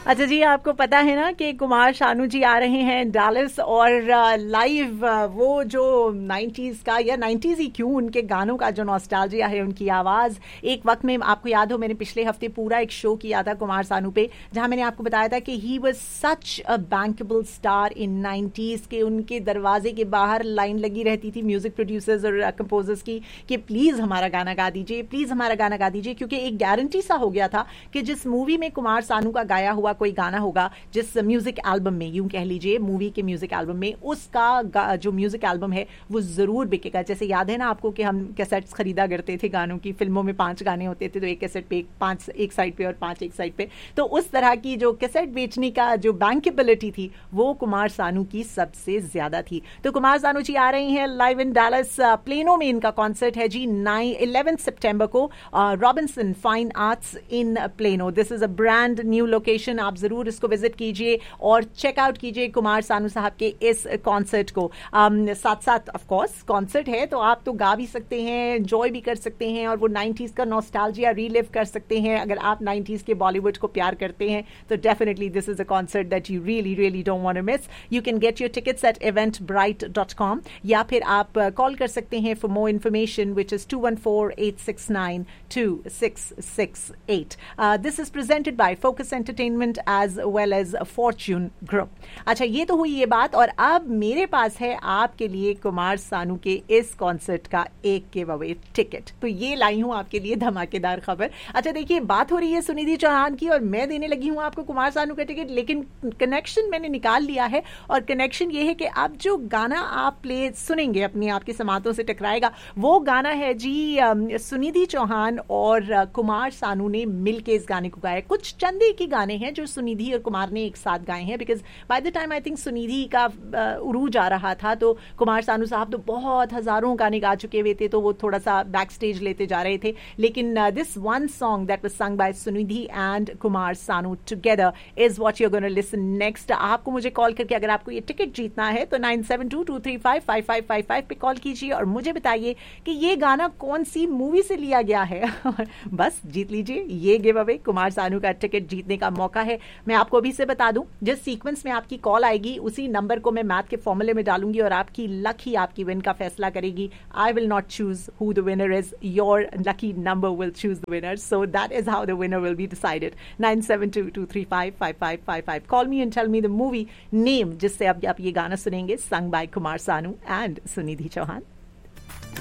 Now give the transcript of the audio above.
अच्छा जी, आपको पता है ना कि कुमार शानू जी आ रहे हैं डालस, और लाइव वो जो 90s का, या 90s ही क्यों, उनके गानों का जो नॉस्टैल्जिया है, उनकी आवाज़। एक वक्त में आपको याद हो, मैंने पिछले हफ्ते पूरा एक शो किया था कुमार शानू पे, जहां मैंने आपको बताया था कि he was such a bankable star in 90s के। उनके दरवाजे के बाहर लाइन लगी रहती थी म्यूजिक प्रोड्यूसर्स और कंपोजर्स की कि प्लीज़ हमारा गाना गा दीजिए, प्लीज़ हमारा गाना गा दीजिए, क्योंकि एक गारंटी सा हो गया था कि जिस मूवी में कुमार शानू का गाया हुआ कोई गाना होगा, जिस म्यूजिक एल्बम में, यूं कह लीजिए मूवी के म्यूजिक एल्बम में, उसका जो म्यूजिक एल्बम है वो जरूर बिकेगा। जैसे याद है ना आपको कि हम कैसेट्स खरीदा करते थे गानों की, फिल्मों में 5 गाने होते थे तो एक कैसेट पे 5 एक साइड पे और 5 एक साइड पे, तो उस तरह की जो कैसेट बेचने का जो बैंकेबिलिटी थी वो कुमार शानू की सबसे ज्यादा थी। तो कुमार शानू जी आ रही हैं लाइव इन डैलस, प्लेनो में इनका कॉन्सर्ट है जी 11 सितंबर को, Robinson fine arts in plano. This is a brand new location, आप जरूर इसको विजिट कीजिए और चेकआउट कीजिए कुमार शानू साहब के इस कॉन्सर्ट को। साथ साथ ऑफ कोर्स कॉन्सर्ट है तो आप तो गा भी सकते हैं, एंजॉय भी कर सकते हैं, और वो 90s का नॉस्टैल्जिया रीलिव कर सकते हैं। अगर आप 90s के बॉलीवुड को प्यार करते हैं तो definitely this is a concert that you really really don't want to miss. You can get your tickets eight eventbrite.com, या फिर आप कॉल कर सकते हैं for more information, which is 214-869-2668. This is presented by Focus Entertainment as well as Fortune Group. अच्छा, ये तो हुई ये बात, और अब मेरे पास है आपके लिए कुमार शानू के इस कॉन्सर्ट का एक गिव अवे टिकट। तो ये लाई हूं आपके लिए धमाकेदार खबर। अच्छा देखिए, बात हो रही है सुनिधि चौहान की और मैं देने लगी हूं आपको कुमार शानू का टिकट, लेकिन कनेक्शन मैंने निकाल लिया है, और कनेक्शन ये है कि अब जो गाना आप प्ले सुनेंगे अपनी आपकी समातों से टकराएगा, वो गाना है जी सुनिधि चौहान और कुमार शानू ने मिलके इस गाने को गाया। कुछ चंद ही गाने हैं जो सुनिधि और कुमार ने एक साथ गाए हैं, because by the time I think Sunidhi का उरूज आ रहा था तो कुमार शानू साहब तो बहुत हजारों गाने गा चुके हुए थे, तो वो थोड़ा सा बैक स्टेज लेते जा रहे थे। लेकिन this one song that was sung by Sunidhi and Kumar Sanu together is what you are gonna listen next. आपको मुझे कॉल करके अगर आपको ये टिकट जीतना है तो 9722355555 पे कॉल कीजिए और मुझे बताइए कि ये गाना कौन सी मूवी से लिया गया है। बस जीत लीजिए ये गिव अवे, कुमार शानू का टिकट जीतने का मौका है। मैं आपको अभी से बता दूं, जिस सीक्वेंस में आपकी कॉल आएगी उसी नंबर को मैं मैथ के फॉर्मूले में डालूंगी और आपकी लक ही आपकी विन का फैसला करेगी। I will not choose who the winner is, your lucky number will choose the winner, so that is how the winner will be decided. 9722355555 call me and tell me the movie name जिससे अब आप ये गाना सुनेंगे, sung by Kumar Sanu and Sunidhi Chauhan.